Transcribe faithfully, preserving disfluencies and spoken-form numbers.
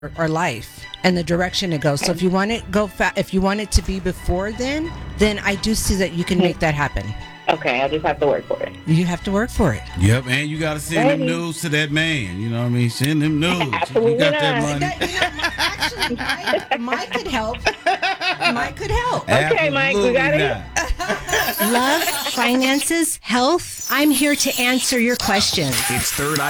or life and the direction it goes. So if you want it go fa- if you want it to be before then, then I do see that you can make that happen. Okay, I just have to work for it. You have to work for it. Yep, and you got to send Ready. them news to that man. You know what I mean? Send them news. Absolutely you got not. that money. That, you know, actually, Mike, Mike could help. Mike could help. Okay, Mike, we got it. Love, finances, health. I'm here to answer your questions. It's Third Eye